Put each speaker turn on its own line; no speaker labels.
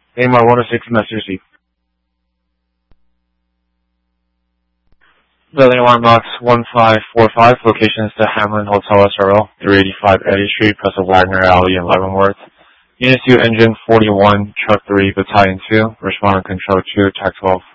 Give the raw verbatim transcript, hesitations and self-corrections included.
AMR one oh six, message received. Building alarm box one five four five, locations to Hamlin Hotel S R L, three eighty-five Eddy Street, plus of Wagner Alley in Leavenworth. Unit two, Engine forty-one, Truck three, Battalion two, responding Control two, Attack twelve.